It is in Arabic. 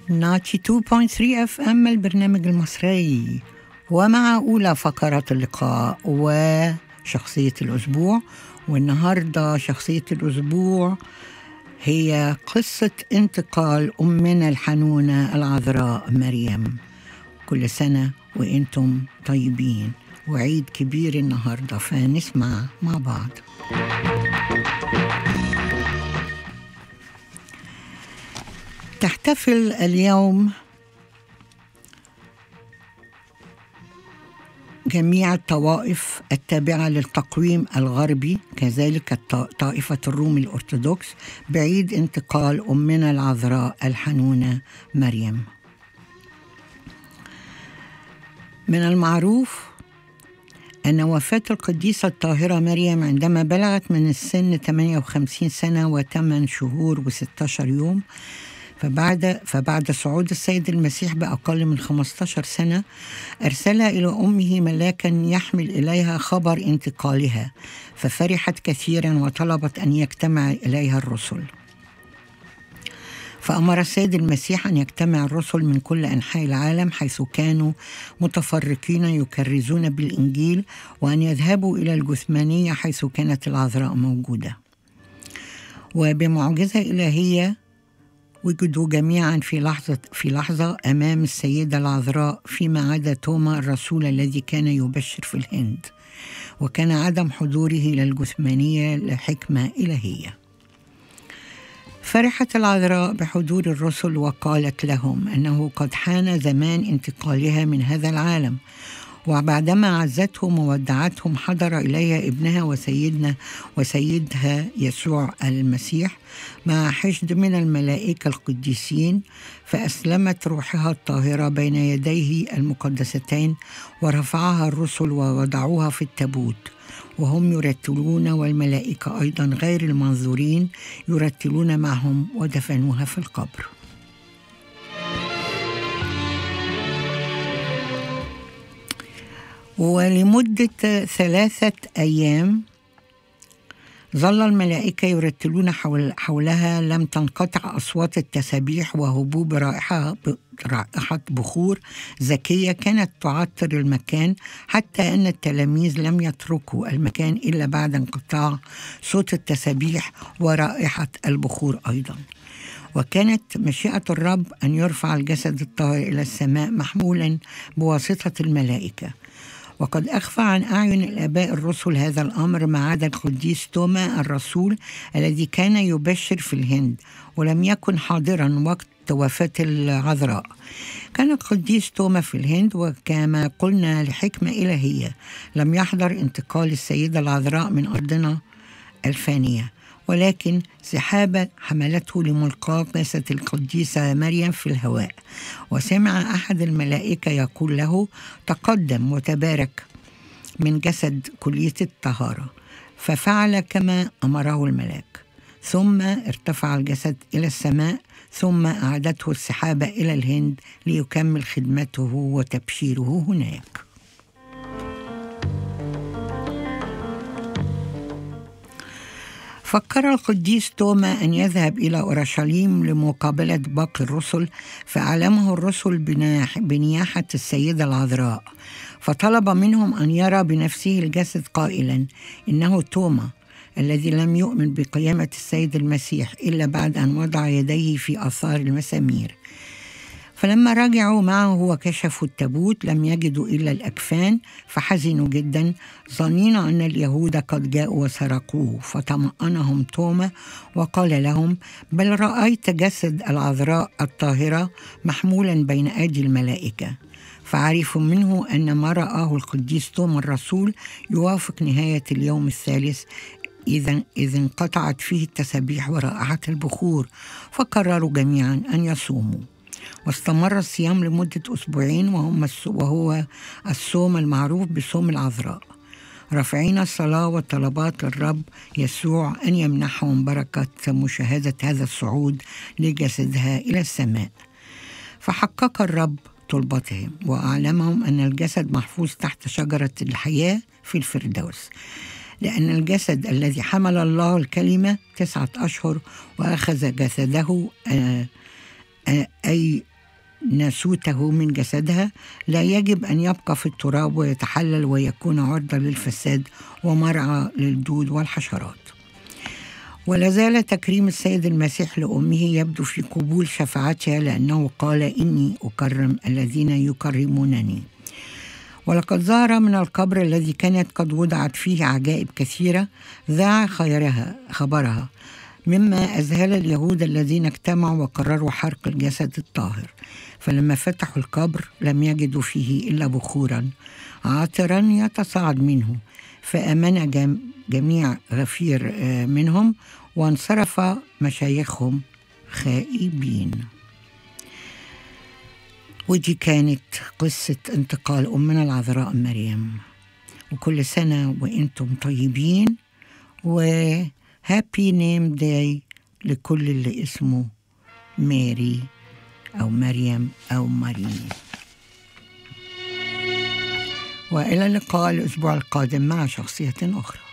92.3 FM البرنامج المصري، ومع أولى فقرات اللقاء وشخصية الأسبوع. والنهاردة شخصية الأسبوع هي قصة انتقال أمنا الحنونة العذراء مريم. كل سنة وإنتم طيبين، وعيد كبير النهاردة، فنسمع مع بعض. تحتفل اليوم جميع الطوائف التابعة للتقويم الغربي، كذلك طائفة الروم الأرثوذكس، بعيد انتقال أمنا العذراء الحنونة مريم. من المعروف أن وفاة القديسة الطاهرة مريم عندما بلغت من السن 58 سنة و8 شهور و16 يوم، فبعد صعود السيد المسيح بأقل من 15 سنة أرسل إلى أمه ملاكا يحمل إليها خبر انتقالها، ففرحت كثيرا وطلبت أن يجتمع إليها الرسل. فأمر السيد المسيح أن يجتمع الرسل من كل أنحاء العالم حيث كانوا متفرقين يكرزون بالإنجيل، وأن يذهبوا إلى الجثمانية حيث كانت العذراء موجودة. وبمعجزة إلهية وجدوا جميعا في لحظة أمام السيدة العذراء، فيما عدا توما الرسول الذي كان يبشر في الهند، وكان عدم حضوره للجثمانية لحكمة إلهية. فرحت العذراء بحضور الرسل وقالت لهم أنه قد حان زمان انتقالها من هذا العالم. وبعدما عزتهم وودعتهم حضر إليها ابنها وسيدها يسوع المسيح مع حشد من الملائكة القديسين، فأسلمت روحها الطاهرة بين يديه المقدستين، ورفعها الرسل ووضعوها في التابوت وهم يرتلون، والملائكة أيضا غير المنظورين يرتلون معهم، ودفنوها في القبر. ولمدة 3 أيام ظل الملائكة يرتلون حولها، لم تنقطع أصوات التسابيح وهبوب رائحة بخور زكية كانت تعطر المكان، حتى أن التلاميذ لم يتركوا المكان إلا بعد انقطاع صوت التسابيح ورائحة البخور أيضا. وكانت مشيئة الرب أن يرفع الجسد الطاهر إلى السماء محمولا بواسطة الملائكة. وقد أخفى عن أعين الآباء الرسل هذا الأمر ما عدا القديس توما الرسول الذي كان يبشر في الهند ولم يكن حاضرا وقت وفاة العذراء. كان القديس توما في الهند، وكما قلنا لحكمة إلهية لم يحضر انتقال السيدة العذراء من أرضنا الفانية، ولكن سحابة حملته لملقاة جسد القديسة مريم في الهواء. وسمع أحد الملائكة يقول له: تقدم وتبارك من جسد كلية الطهارة. ففعل كما أمره الملاك، ثم ارتفع الجسد إلى السماء، ثم أعادته السحابة إلى الهند ليكمل خدمته وتبشيره هناك. فكر القديس توما أن يذهب إلى أورشليم لمقابلة باقي الرسل، فأعلمه الرسل بنياحة السيدة العذراء، فطلب منهم أن يرى بنفسه الجسد قائلا: إنه توما الذي لم يؤمن بقيامة السيد المسيح إلا بعد أن وضع يديه في آثار المسامير. فلما رجعوا معه وكشفوا التابوت لم يجدوا إلا الأكفان، فحزنوا جدا ظنين أن اليهود قد جاءوا وسرقوه. فطمأنهم توما وقال لهم: بل رأيت جسد العذراء الطاهرة محمولا بين أيدي الملائكة. فعرفوا منه أن ما رآه القديس توما الرسول يوافق نهاية اليوم الثالث، إذ انقطعت فيه التسابيح ورائحة البخور. فقرروا جميعا أن يصوموا، واستمر الصيام لمدة 2 أسبوع، وهو الصوم المعروف بصوم العذراء، رافعين الصلاة والطلبات للرب يسوع أن يمنحهم بركة مشاهدة هذا الصعود لجسدها إلى السماء. فحقق الرب طلبتهم وأعلمهم أن الجسد محفوظ تحت شجرة الحياة في الفردوس، لأن الجسد الذي حمل الله الكلمة 9 أشهر وأخذ جسده أي ناسوته من جسدها لا يجب أن يبقى في التراب ويتحلل ويكون عرضة للفساد ومرعى للدود والحشرات. ولا زال تكريم السيد المسيح لأمه يبدو في قبول شفاعتها، لأنه قال: إني أكرم الذين يكرمونني. ولقد ظهر من القبر الذي كانت قد وضعت فيه عجائب كثيرة ذاع خبرها، مما أذهل اليهود الذين اجتمعوا وقرروا حرق الجسد الطاهر. فلما فتحوا القبر لم يجدوا فيه إلا بخورا عاطرا يتصاعد منه، فآمن جميع غفير منهم، وانصرف مشايخهم خائبين. ودي كانت قصة انتقال أمنا العذراء مريم. وكل سنة وإنتم طيبين، وهابي نيم داي لكل اللي اسمه ماري أو مريم أو مارين. وإلى اللقاء الأسبوع القادم مع شخصية أخرى.